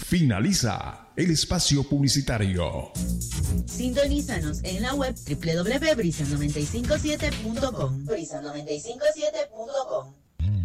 Finaliza el espacio publicitario. Sintonízanos en la web www.brisa957.com. Brisa957.com.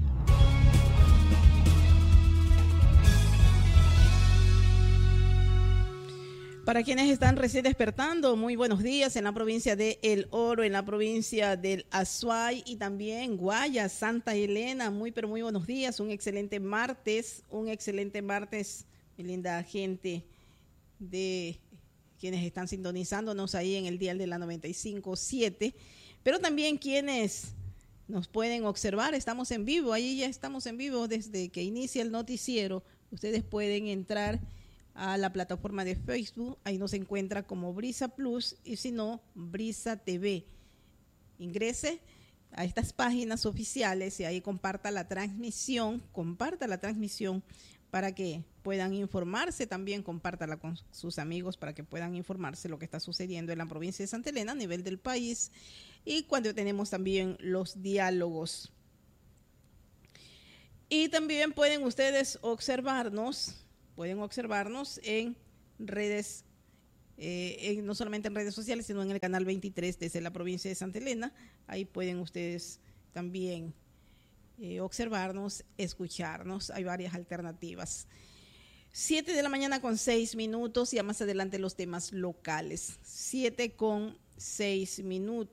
Para quienes están recién despertando, muy buenos días en la provincia de El Oro, en la provincia del Azuay y también Guayas, Santa Elena. Muy, pero muy buenos días. Un excelente martes, mi linda gente de quienes están sintonizándonos ahí en el dial de la 95.7, pero también quienes nos pueden observar. Estamos en vivo, ahí ya estamos en vivo desde que inicia el noticiero. Ustedes pueden entrar a la plataforma de Facebook, ahí nos encuentra como Brisa Plus y si no, Brisa TV. Ingrese a estas páginas oficiales y ahí comparta la transmisión para que puedan informarse, también compártala con sus amigos para que puedan informarse lo que está sucediendo en la provincia de Santa Elena a nivel del país y cuando tenemos también los diálogos. Y también pueden ustedes observarnos en redes, no solamente en redes sociales, sino en el canal 23 desde la provincia de Santa Elena. Ahí pueden ustedes también observarnos, escucharnos. Hay varias alternativas. 7 de la mañana con 6 minutos, ya más adelante los temas locales. 7 con 6 minutos.